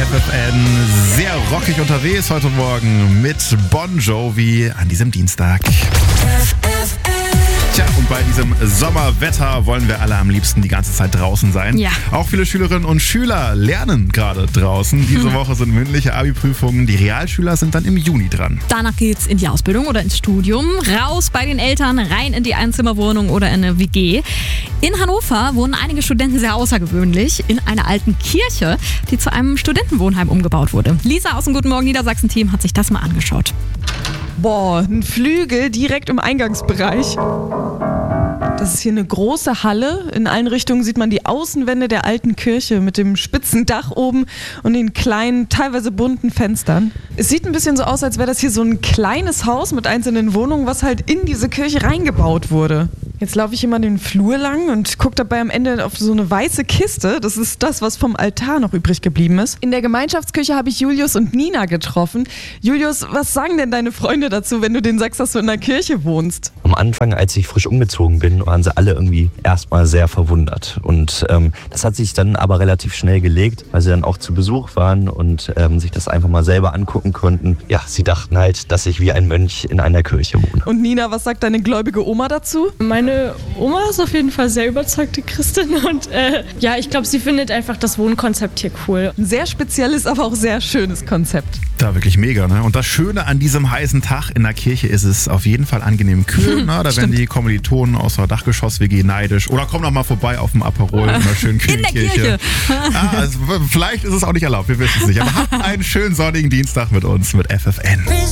FFN. Sehr rockig unterwegs heute Morgen mit Bon Jovi an diesem Dienstag. Tja, und bei diesem Sommerwetter wollen wir alle am liebsten die ganze Zeit draußen sein. Ja. Auch viele Schülerinnen und Schüler lernen gerade draußen. Diese Woche sind mündliche Abi-Prüfungen. Die Realschüler sind dann im Juni dran. Danach geht's in die Ausbildung oder ins Studium. Raus bei den Eltern, rein in die Einzimmerwohnung oder in eine WG. In Hannover wohnen einige Studenten sehr außergewöhnlich in einer alten Kirche, die zu einem Studentenwohnheim umgebaut wurde. Lisa aus dem Guten Morgen Niedersachsen-Team hat sich das mal angeschaut. Boah, ein Flügel direkt im Eingangsbereich. Das ist hier eine große Halle. In allen Richtungen sieht man die Außenwände der alten Kirche mit dem spitzen Dach oben und den kleinen, teilweise bunten Fenstern. Es sieht ein bisschen so aus, als wäre das hier so ein kleines Haus mit einzelnen Wohnungen, was halt in diese Kirche reingebaut wurde. Jetzt laufe ich immer den Flur lang und gucke dabei am Ende auf so eine weiße Kiste. Das ist das, was vom Altar noch übrig geblieben ist. In der Gemeinschaftsküche habe ich Julius und Nina getroffen. Julius, was sagen denn deine Freunde dazu, wenn du denen sagst, dass du in der Kirche wohnst? Am Anfang, als ich frisch umgezogen bin, waren sie alle irgendwie erstmal sehr verwundert. Und das hat sich dann aber relativ schnell gelegt, weil sie dann auch zu Besuch waren und sich das einfach mal selber angucken konnten. Ja, sie dachten halt, dass ich wie ein Mönch in einer Kirche wohne. Und Nina, was sagt deine gläubige Oma dazu? Meine Oma ist auf jeden Fall sehr überzeugte Christin und ich glaube, sie findet einfach das Wohnkonzept hier cool. Ein sehr spezielles, aber auch sehr schönes Konzept. Da wirklich mega, ne? Und das Schöne an diesem heißen Tag in der Kirche ist es auf jeden Fall angenehm kühl. Ne? Da werden die Kommilitonen aus der Dachgeschoss-WG neidisch. Oder komm doch mal vorbei auf dem Aperol in einer schönen kühlen In der Kirche. Kirche. Also, vielleicht ist es auch nicht erlaubt, wir wissen es nicht. Aber habt einen schönen sonnigen Dienstag mit uns, mit FFN.